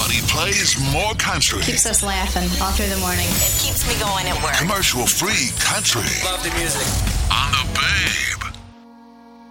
Nobody plays more country. Keeps us laughing all through the morning. It keeps me going at work. Commercial-free country. Love the music. On the Babe.